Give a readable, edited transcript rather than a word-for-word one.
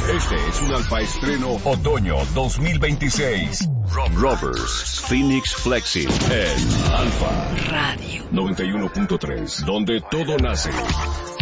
Este es un Alfa Estreno Otoño 2026. Rovers Phoenix Flexi en Alfa Radio 91.3, donde todo nace.